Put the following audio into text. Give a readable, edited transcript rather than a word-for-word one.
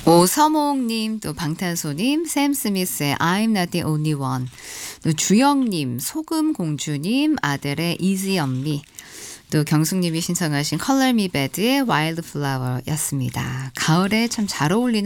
오서몽님, 또 방탄소님, 샘 스미스의 I'm Not the Only One, 또 주영님, 소금공주님, 아들의 Easy on Me, 또 경숙님이 신청하신 Color Me Bad의 Wildflower였습니다. 가을에 참 잘 어울리는